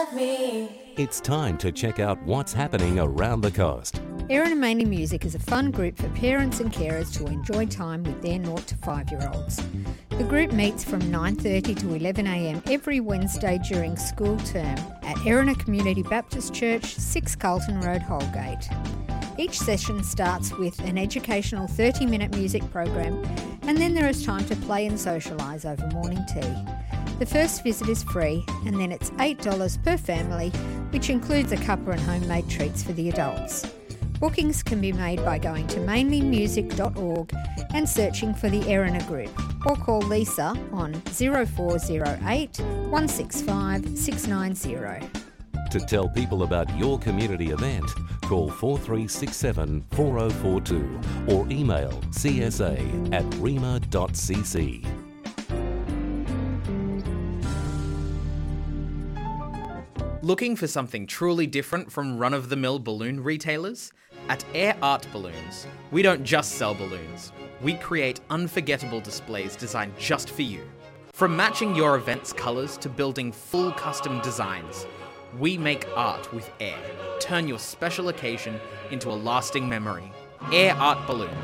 love me. It's time to check out what's happening around the coast. Erina Mainly Music is a fun group for parents and carers to enjoy time with their 0 to 5-year-olds. The group meets from 9:30 to 11am every Wednesday during school term at Erina Community Baptist Church, 6 Carlton Road, Holgate. Each session starts with an educational 30-minute music program, and then there is time to play and socialise over morning tea. The first visit is free, and then it's $8 per family, which includes a cuppa and homemade treats for the adults. Bookings can be made by going to mainlymusic.org and searching for the Erina Group, or call Lisa on 0408 165 690. To tell people about your community event, call 4367 4042 or email csa@rema.cc. Looking for something truly different from run-of-the-mill balloon retailers? At Air Art Balloons, we don't just sell balloons. We create unforgettable displays designed just for you. From matching your event's colours to building full custom designs, we make art with air. Turn your special occasion into a lasting memory. Air Art Balloons.